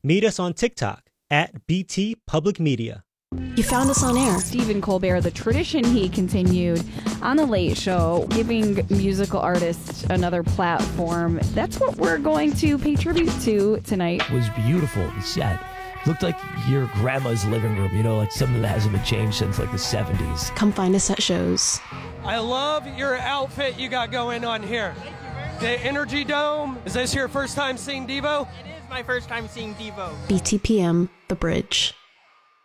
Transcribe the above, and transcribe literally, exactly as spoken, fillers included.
Meet us on TikTok at B T Public Media. You found us on air. Stephen Colbert, the tradition he continued on The Late Show, giving musical artists another platform. That's what we're going to pay tribute to tonight. It was beautiful, the set. Looked like your grandma's living room, you know, like something that hasn't been changed since like the seventies. Come find us at shows. I love your outfit you got going on here. The Energy Dome. Is this your first time seeing Devo? It is my first time seeing Devo. B T P M, The Bridge.